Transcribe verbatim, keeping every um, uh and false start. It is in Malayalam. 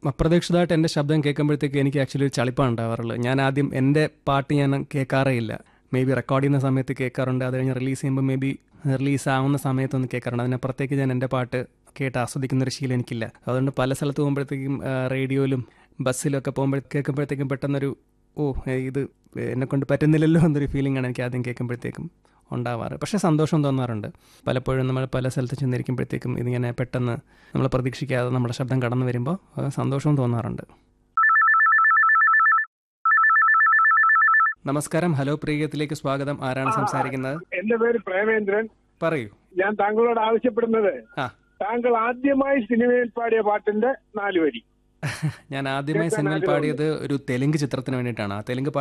അപ്രതീക്ഷിതമായിട്ട് എൻ്റെ ശബ്ദം കേൾക്കുമ്പോഴത്തേക്ക് എനിക്ക് ആക്ച്വലി ഒരു ചളിപ്പാണ് ഉണ്ടാവാറുള്ളത്. ഞാൻ ആദ്യം എൻ്റെ പാട്ട് ഞാൻ കേൾക്കാറേ ഇല്ല. മേ ബി റെക്കോർഡ് ചെയ്യുന്ന സമയത്ത് കേൾക്കാറുണ്ട്, അത് കഴിഞ്ഞ് റിലീസ് ചെയ്യുമ്പോൾ മേ ബി റിലീസ് ആവുന്ന സമയത്തൊന്ന് കേൾക്കാറുണ്ട്. അതിനപ്പുറത്തേക്ക് ഞാൻ എൻ്റെ പാട്ട് കേട്ട് ആസ്വദിക്കുന്നൊരു ശീലം എനിക്കില്ല. അതുകൊണ്ട് പല സ്ഥലത്ത് പോകുമ്പോഴത്തേക്കും റേഡിയോയിലും ബസ്സിലും ഒക്കെ പോകുമ്പോൾ കേൾക്കുമ്പോഴത്തേക്കും പെട്ടെന്നൊരു ഓ ഇത് എന്നെക്കൊണ്ട് പറ്റുന്നില്ലല്ലോ എന്നൊരു ഫീലിംഗാണ് എനിക്ക് ആദ്യം കേൾക്കുമ്പോഴത്തേക്കും ഉണ്ടാവാറ്. പക്ഷേ സന്തോഷം തോന്നാറുണ്ട്. പലപ്പോഴും നമ്മൾ പല സ്ഥലത്ത് ചെന്നിരിക്കുമ്പോഴത്തേക്കും ഇതിങ്ങനെ പെട്ടെന്ന് നമ്മൾ പ്രതീക്ഷിക്കാതെ നമ്മുടെ ശബ്ദം കടന്നു വരുമ്പോൾ സന്തോഷവും തോന്നാറുണ്ട്. നമസ്കാരം, ഹലോ പ്രിയത്തിലേക്ക് സ്വാഗതം. ആരാണ് സംസാരിക്കുന്നത്? എന്റെ പേര് പ്രേമേന്ദ്രൻ. പറയൂ. ഞാൻ താങ്കളോട് ആവശ്യപ്പെടുന്നത് താങ്കൾ ആദ്യമായി സിനിമയിൽ പാടിയ പാട്ടിന്റെ നാല് വരി. ഞാൻ ആദ്യമായി സിനിമയിൽ പാടിയത് ഒരു തെലുങ്ക് ചിത്രത്തിന് വേണ്ടിയിട്ടാണ്. ആ തെലുങ്ക്